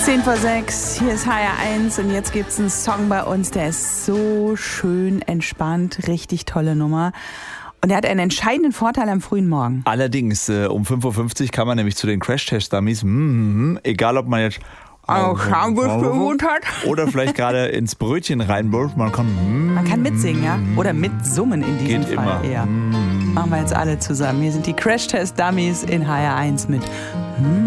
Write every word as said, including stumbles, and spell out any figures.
zehn vor sechs, hier ist H R eins und jetzt gibt's einen Song bei uns, der ist so schön entspannt, richtig tolle Nummer. Und er hat einen entscheidenden Vorteil am frühen Morgen. Allerdings, äh, um fünf Uhr fünfzig kann man nämlich zu den Crash-Test-Dummies, mm, egal ob man jetzt auch Hamburg gewohnt hat oder vielleicht gerade ins Brötchen reinburft, man kann mm, man kann mitsingen, ja? Oder mitsummen in diesem geht Fall immer. eher. Mm. Machen wir jetzt alle zusammen. Hier sind die Crash-Test-Dummies in H R eins mit